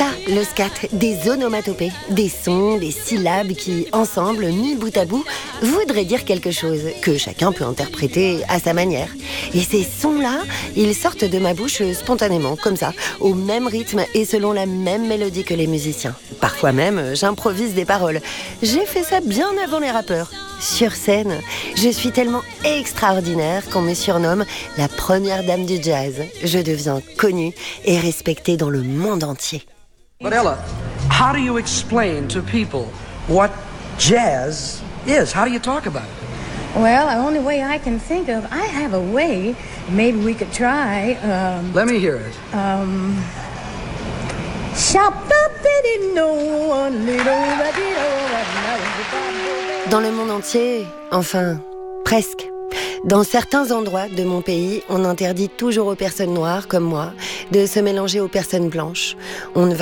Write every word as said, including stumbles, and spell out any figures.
ça, le scat, des onomatopées, des sons, des syllabes qui, ensemble, mis bout à bout, voudraient dire quelque chose, que chacun peut interpréter à sa manière. Et ces sons-là, ils sortent de ma bouche spontanément, comme ça, au même rythme et selon la même mélodie que les musiciens. Parfois même, j'improvise des paroles. J'ai fait ça bien avant les rappeurs. Sur scène, je suis tellement extraordinaire qu'on me surnomme la première dame du jazz. Je deviens connue et respectée dans le monde entier. But Ella, how do you explain to people what jazz is? How do you talk about it? Well, the only way I can think of, I have a way. Maybe we could try. Um, Let me hear it. um, Dans le monde entier, enfin, presque. Dans certains endroits de mon pays, on interdit toujours aux personnes noires, comme moi, de se mélanger aux personnes blanches. On ne va